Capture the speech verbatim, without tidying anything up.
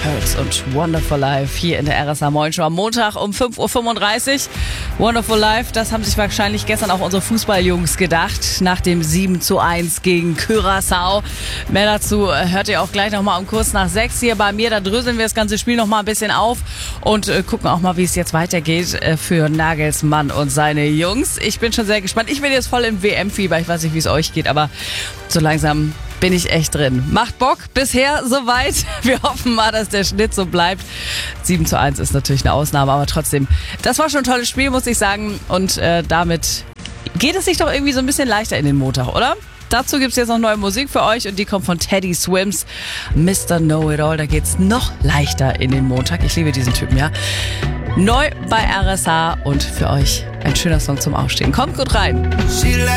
Pearls und Wonderful Life hier in der R S A Morning Show am Montag um fünf Uhr fünfunddreißig. Wonderful Life, das haben sich wahrscheinlich gestern auch unsere Fußballjungs gedacht, nach dem sieben zu eins gegen Curaçao. Mehr dazu hört ihr auch gleich nochmal um kurz nach sechs hier bei mir. Da dröseln wir das ganze Spiel nochmal ein bisschen auf und äh, gucken auch mal, wie es jetzt weitergeht äh, für Nagelsmann und seine Jungs. Ich bin schon sehr gespannt. Ich bin jetzt voll im W M-Fieber. Ich weiß nicht, wie es euch geht, aber so langsam bin ich echt drin. Macht Bock, bisher soweit. Wir hoffen mal, dass der Schnitt so bleibt. sieben zu eins ist natürlich eine Ausnahme, aber trotzdem, das war schon ein tolles Spiel, muss ich sagen. Und äh, damit geht es sich doch irgendwie so ein bisschen leichter in den Montag, oder? Dazu gibt's jetzt noch neue Musik für euch und die kommt von Teddy Swims, Mister Know-It-All. Da geht's noch leichter in den Montag. Ich liebe diesen Typen, ja. Neu bei R S A und für euch ein schöner Song zum Aufstehen. Kommt gut rein.